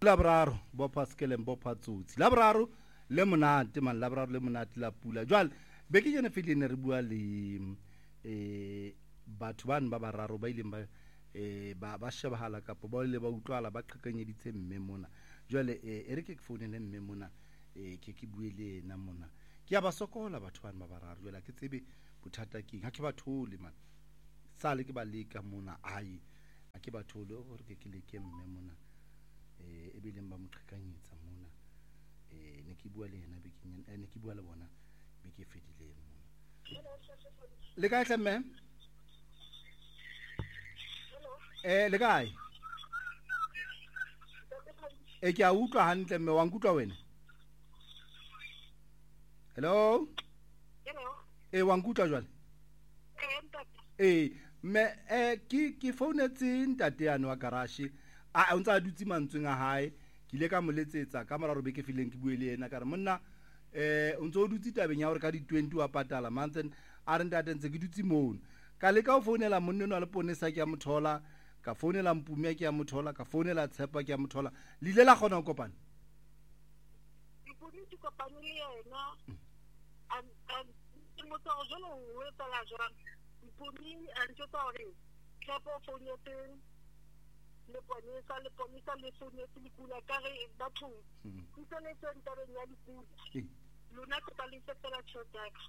Labraro bopa skele bopa tsotsi labraro le monate man labraro le monate la pula jwale be ke jene file ne re bua le batho bana ba bararo ba ileng ba shebahala kapo ba ile ba utlwala ba qhekanyeditse mme mona jwale e re ke founele mme mona ke bue le ena mona ke a ba sokola batho bana ba bararo jwale ke tsebe bothata keng ha ke ba thole man sale ke ba leka mona ai ha ke ba thole gore ke leke mme mona e bileng ba mo qhekanyetsa mona ne ke bua le ena be ke ne ke bua le bona be ke fedile mona le kae tlemme le kae ke a utlwa hantle mme wa nkutlwa wena hello wa nkutlwa jwale me ke founetse ntate yane wa garage a ntse a dutse mantsweng a hae ke ile ka moletsetsa ka moraro be ke fileng ke bue le ena ka re monna o ntse o dutse tabeng ya gore ka di 20 wa patala mantse a re ntate ntse ke dutse mono ka le ka o founela monne no le ponesa ke ya mothola ka founela Mpumi ke ya mothola ka founela Tshepa ke ya mothola le ile la gona go kopana Mpumi ke kopane le yena an motho o jolo o etsa jwang Mpumi a ntse gore Tshepa o founetse le ponesa le founetse le kula ka re batho ntse le tabeng ya dikula lona ke ba le fela tshotaka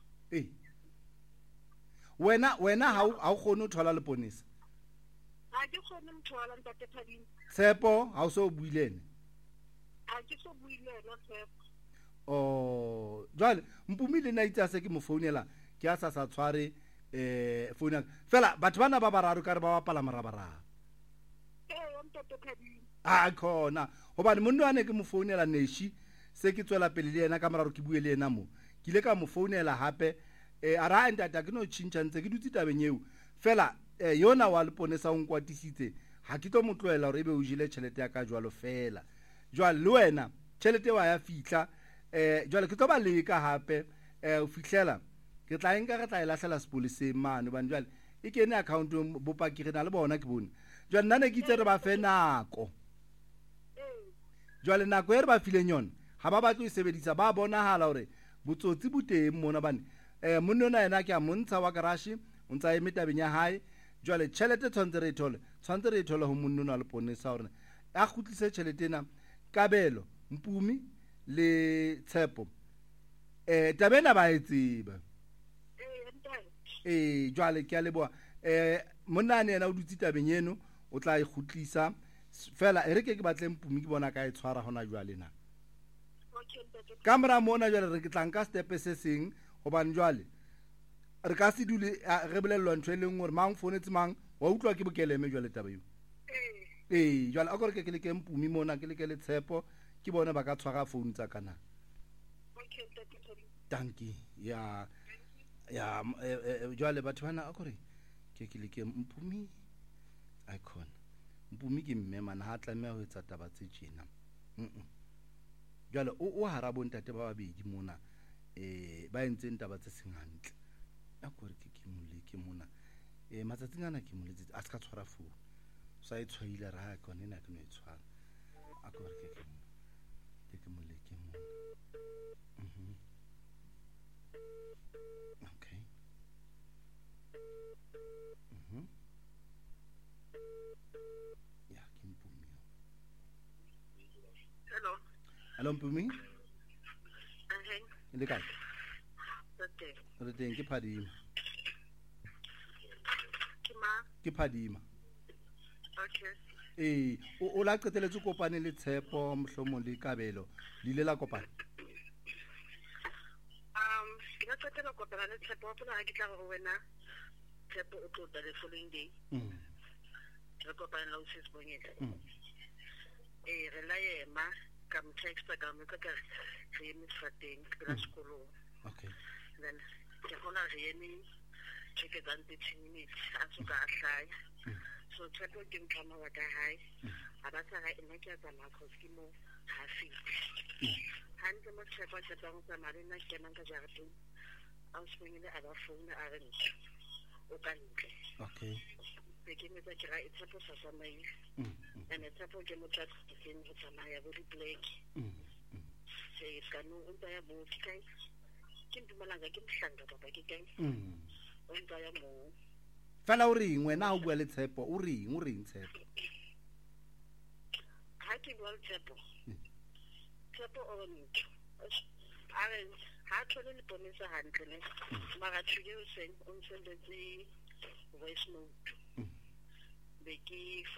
wena ha o gone o thola le ponesa ha ke kgone mthola ntate Thabile Tshepo ha o so buile ene ha ke so buile ena Tshepo jwale Mpumi le na itse se ke mo founela ke a sa tshware founa fela batho bana ba bararo ka re ba bapala morabaraba ntate Thabile a khona hobane monna ane ke mo founela Neshi se ke tswela pele le ena ka moraro ke bue le ena mo ke ile ka mo founela hape a ra ntate ke no tšhintšha ntse ke dutse tabeng eo fela yona wa le ponesa o nkwatisitse ha ke tlo motloela gore ebe o jile tšhelete ya ka jwalo fela jwale le wena tšhelete wa ya fihla jwale ke tlo ba leka hape o fihlela ke tla enka re tla e lahlela sepoleseng mane hobane jwale e kene account bopaki re na le bona ke bone jwale nna ne ke itse re ba fe nako jwale nako e re ba fileng yona ha ba batlo e sebedisa ba bonahala gore botsotsi bo teng mona bane monne ona yena ke a montsha wa garage o ntsa eme tabeng ya hae jwale tšhelete tshwantse re e thole ho monne ona le ponesa gore a kgutlise tšhelete ena Kabelo Mpumi le Tshepo tabena ba e tseba jwale ke a leboa monna ne yena o dutse tabeng eno o tla e kgutlisa fela e re ke batle Mpumi ke bona ka e tshwara hona jwale na kamera mona jwale re ke tlanka step se seng hobane jwale re ka se dule re bolellwa ntho e leng gore mang founetse mang wa utlwa ke bokeleme jwale taba eo jwale a gore ke le ke Mpumi mona ke le ke le Tshepo ke bona ba ka tshwara phone tsa kana danki ya jwale batho bana a gore ke le ke Mpumi icon Mpumi ke mme mana ha tlameha ho etsa taba tse tjena jwale o harabo ntate ba babedi mona ba entseng taba tse seng hantle a gore ke moleke mona matsatsing ana ke moletse a ska tshwara phone sa e tshwaile ra ka nna ke no e tshwara a gore ke moleke mona okay ya ke Mpumi hello Mpumi le kae re teng ke Phadima ke Phadima o la qeteletse kopane le Tshepo mohlomong le Kabelo le ile la kopana ke la qetela kopana le Tshepo wa pula ha ke tla go wena Tshepo o tlo da le following day re kopana la uses bonyela re la yema ka mo texta ka mo ka re eme fateng ke la sekolo okay then ke gona re eme check it on 30 minutes a tsoka a hlaya so Tshepo ke mtlama wa ka hae a ba tsara ena ke tsa ma khosimo ha fiti hantle mo Tshepo a tsa go tsama le nna ke nang ka jarateng a o swingile a ba phone a re ntse o ka ntle okay be ke metsa ke ra Tshepo sa tsamaile ene Tshepo ke motho a tsitseng go tsamaya bo di-black se ska no o tsaya mo ke kae ke Mpumalanga ke Mhlanga kapa ke kae o tsaya mo fela o reng wena o bua le Tshepo o reng Tshepo ha ke bua le Tshepo o ntho ha tlhole le ponisa hantle le mara tshile o seng o nsendetse voice note be ke